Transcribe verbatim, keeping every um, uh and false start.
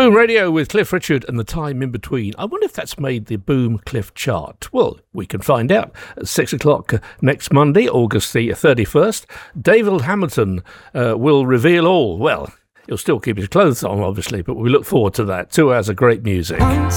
Boom Radio with Cliff Richard and the time in between. I wonder if that's made the Boom Cliff chart. Well, we can find out at six o'clock next Monday, August the thirty-first. David Hamilton uh, will reveal all. Well, he'll still keep his clothes on, obviously, but we look forward to that. Two hours of great music. Once